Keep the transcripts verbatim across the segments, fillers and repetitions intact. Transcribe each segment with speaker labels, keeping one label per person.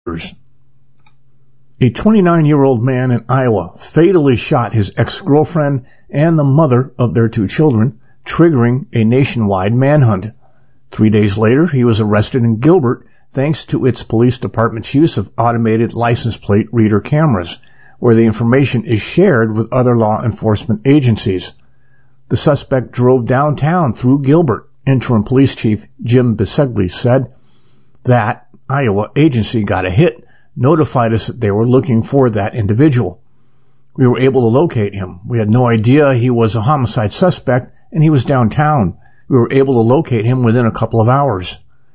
Speaker 1: A twenty-nine-year-old man in Iowa fatally shot his ex-girlfriend and the mother of their two children, triggering a nationwide manhunt. Three days later, he was arrested in Gilbert thanks to its police department's use of automated license plate reader cameras, where the information is shared with other law enforcement agencies. The suspect drove downtown through Gilbert. Interim Police Chief Jim Bisegli said that Iowa agency got a hit, notified us that they were looking for that individual. We were able to locate him. We had no idea he was a homicide suspect, and he was downtown. We were able to locate him within a couple of hours.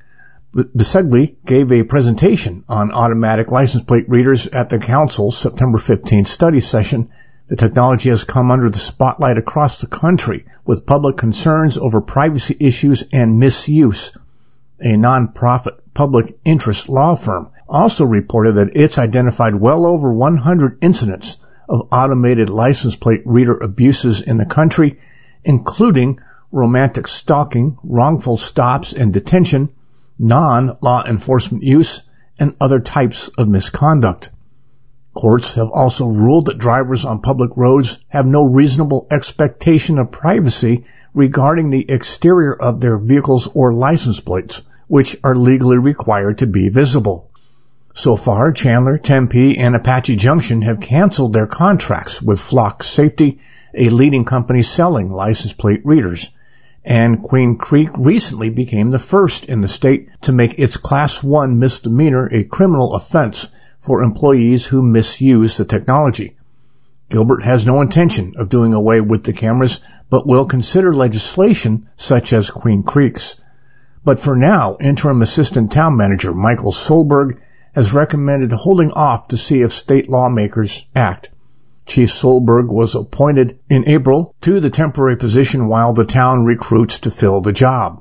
Speaker 1: Bisegli gave a presentation on automatic license plate readers at the Council's September fifteenth study session. The technology has come under the spotlight across the country with public concerns over privacy issues and misuse. A non-profit public interest law firm also reported that it's identified well over one hundred incidents of automated license plate reader abuses in the country, including romantic stalking, wrongful stops and detention, non-law enforcement use, and other types of misconduct. Courts have also ruled that drivers on public roads have no reasonable expectation of privacy regarding the exterior of their vehicles or license plates, which are legally required to be visible. So far, Chandler, Tempe, and Apache Junction have canceled their contracts with Flock Safety, a leading company selling license plate readers. And Queen Creek recently became the first in the state to make its Class one misdemeanor a criminal offense for employees who misuse the technology. Gilbert has no intention of doing away with the cameras, but will consider legislation such as Queen Creek's. But for now, Interim Assistant Town Manager Michael Solberg has recommended holding off to see if state lawmakers act. Chief Solberg was appointed in April to the temporary position while the town recruits to fill the job.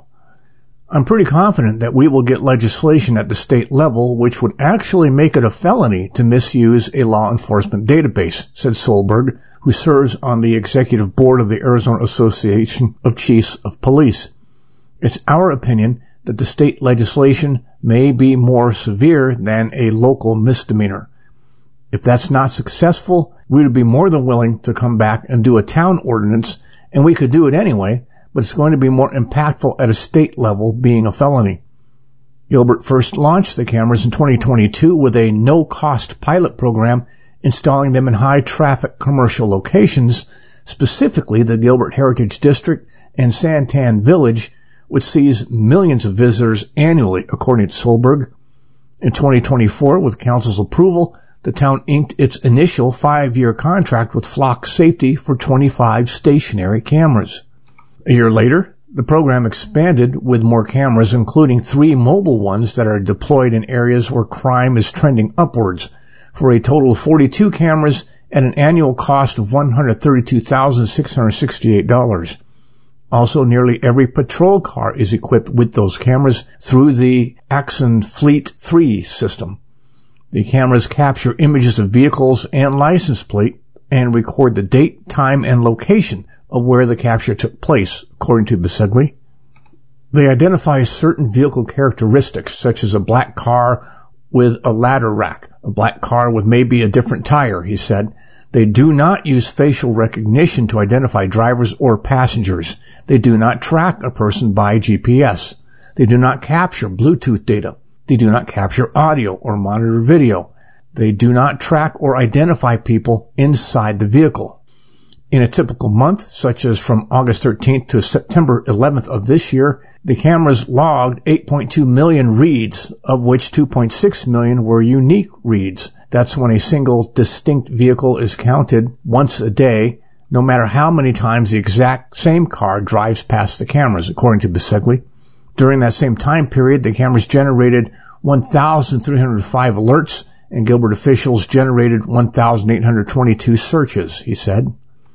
Speaker 1: I'm pretty confident that we will get legislation at the state level which would actually make it a felony to misuse a law enforcement database, said Solberg, who serves on the executive board of the Arizona Association of Chiefs of Police. It's our opinion that the state legislation may be more severe than a local misdemeanor. If that's not successful, we would be more than willing to come back and do a town ordinance, and we could do it anyway, but it's going to be more impactful at a state level, being a felony. Gilbert first launched the cameras in twenty twenty-two with a no-cost pilot program, installing them in high-traffic commercial locations, specifically the Gilbert Heritage District and Santan Village, which sees millions of visitors annually, according to Solberg. In twenty twenty-four, with council's approval, the town inked its initial five-year contract with Flock Safety for twenty-five stationary cameras. A year later, the program expanded with more cameras, including three mobile ones that are deployed in areas where crime is trending upwards, for a total of forty-two cameras at an annual cost of one hundred thirty-two thousand six hundred sixty-eight dollars. Also, nearly every patrol car is equipped with those cameras through the Axon Fleet three system. The cameras capture images of vehicles and license plate and record the date, time, and location of where the capture took place, according to Bisegli. They identify certain vehicle characteristics, such as a black car with a ladder rack, a black car with maybe a different tire, he said. They do not use facial recognition to identify drivers or passengers. They do not track a person by G P S. They do not capture Bluetooth data. They do not capture audio or monitor video. They do not track or identify people inside the vehicle. In a typical month, such as from August thirteenth to September eleventh of this year, the cameras logged eight point two million reads, of which two point six million were unique reads. That's when a single distinct vehicle is counted once a day, no matter how many times the exact same car drives past the cameras, according to Bisegli. During that same time period, the cameras generated one thousand three hundred five alerts, and Gilbert officials generated one thousand eight hundred twenty-two searches, he said.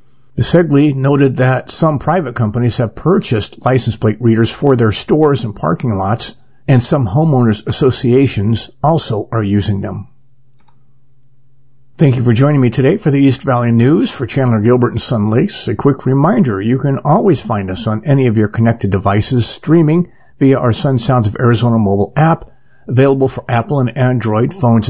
Speaker 1: Bisegli noted that some private companies have purchased license plate readers for their stores and parking lots, and some homeowners associations also are using them. Thank you for joining me today for the East Valley News for Chandler, Gilbert, and Sun Lakes. A quick reminder, you can always find us on any of your connected devices streaming via our Sun Sounds of Arizona mobile app, available for Apple and Android phones